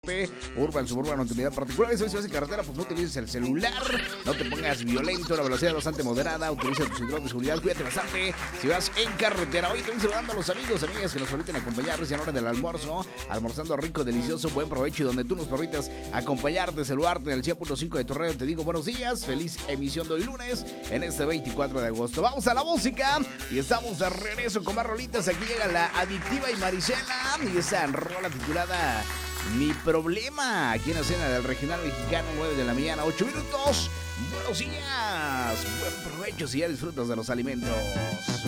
transporte, urban, suburban, utilidad particular. Si vas en carretera, pues no utilices el celular, no te pongas violento, la velocidad bastante moderada, utiliza tu cinturón de seguridad, cuídate bastante si vas en carretera. Hoy estoy saludando a los amigos, amigas que nos permiten acompañarnos en la hora del almuerzo, almorzando rico, delicioso, buen provecho, y donde tú nos permitas acompañarte, saludarte en el 100.5 de tu radio. Te digo buenos días, feliz emisión de hoy lunes, en este 24 de agosto. Vamos a la música y estamos de regreso con más rolitas. Aquí llega la Adictiva y Marisela y esa rola titulada Mi Problema, aquí en la escena del regional mexicano, 9 de la mañana, 8 minutos. Buenos días, buen provecho si ya disfrutas de los alimentos.